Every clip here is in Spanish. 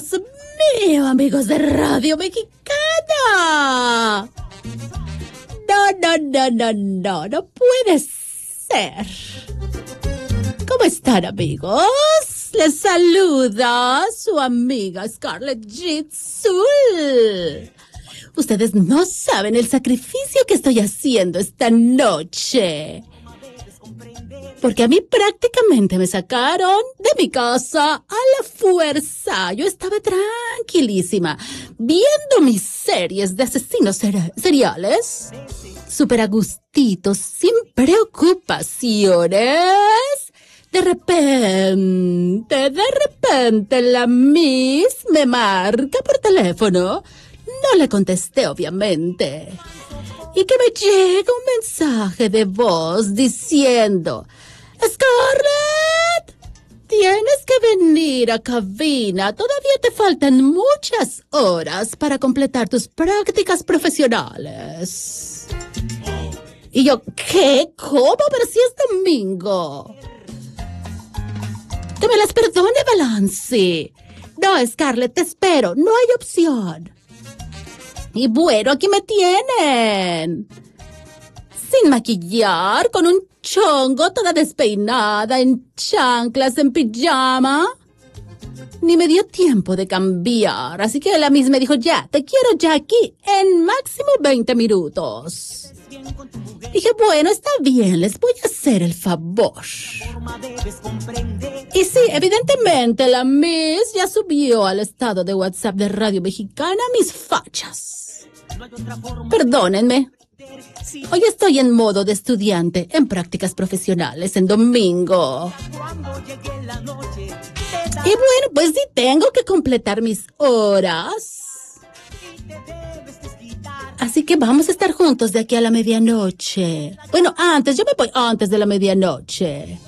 mío, amigos de Radio Mexicana. No puede ser. ¿Cómo están, amigos? Les saluda su amiga Scarlett Jitsul. Ustedes no saben el sacrificio que estoy haciendo esta noche. Porque a mí prácticamente me sacaron de mi casa a la fuerza. Yo estaba tranquilísima, viendo mis series de asesinos seriales. Súper a gustitos, sin preocupaciones. De repente, la Miss me marca por teléfono. No le contesté, obviamente. Y que me llega un mensaje de voz diciendo: Scarlett, tienes que venir a cabina. Todavía te faltan muchas horas para completar tus prácticas profesionales. Y yo, ¿qué? ¿Cómo? Pero si es domingo. Que me las perdone, Balanci. No, Scarlett, te espero. No hay opción. Y bueno, aquí me tienen. Sin maquillar, con un chongo, toda despeinada, en chanclas, en pijama. Ni me dio tiempo de cambiar, así que la misma me dijo: ya, te quiero ya aquí, en máximo 20 minutos. Dije, bueno, está bien, les voy a hacer el favor. Y sí, evidentemente la Miss ya subió al estado de WhatsApp de Radio Mexicana mis fachas. Perdónenme. Hoy estoy en modo de estudiante en prácticas profesionales en domingo. Y bueno, pues sí tengo que completar mis horas. Así que vamos a estar juntos de aquí a la medianoche. Bueno, yo me voy antes de la medianoche.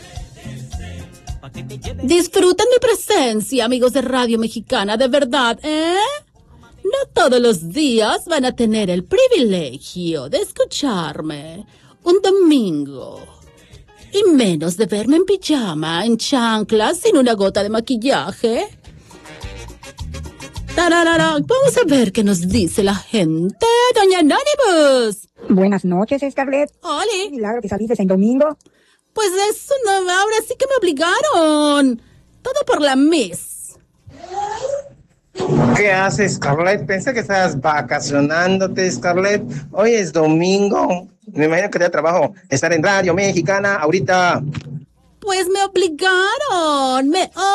Disfruten mi presencia, amigos de Radio Mexicana, de verdad, ¿eh? No todos los días van a tener el privilegio de escucharme un domingo. Y menos de verme en pijama, en chanclas, sin una gota de maquillaje. ¡Tararara! Vamos a ver qué nos dice la gente. ¡Doña Anonymous! Buenas noches, Scarlett. ¡Oli! Milagro que saliste en domingo. Pues eso no, ahora sí que me obligaron. Todo por la Miss. ¿Qué haces, Scarlett? Pensé que estabas vacacionándote, Scarlett. Hoy es domingo. Me imagino que te da trabajo estar en Radio Mexicana ahorita. Pues me obligaron.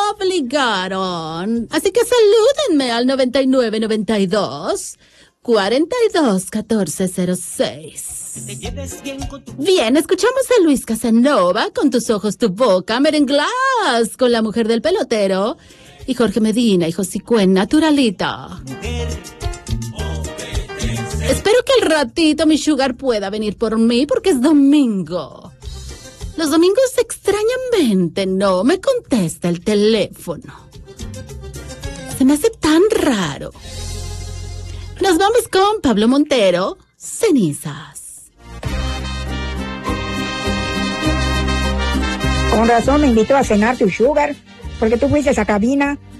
Así que salúdenme al 9992 42 14 06. Bien, escuchamos a Luis Casanova con Tus ojos, tu boca, Merenglass con La mujer del pelotero y Jorge Medina y Josicuen, Naturalita. Espero que al ratito mi sugar pueda venir por mí porque es domingo. Los domingos extrañamente no me contesta el teléfono. Se me hace tan raro. Nos vamos con Pablo Montero, Cenizas. Con razón me invitó a cenar tu sugar, porque tú fuiste a cabina